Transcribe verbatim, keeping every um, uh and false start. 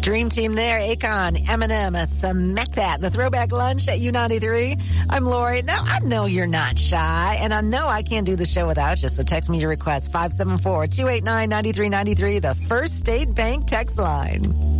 Dream team there, Akon, Eminem, Smack That, the Throwback Lunch at U ninety-three. I'm Lori. Now, I know you're not shy, and I know I can't do the show without you, so text me your request, five seven four, two eight nine, nine three nine three, the First State Bank text line.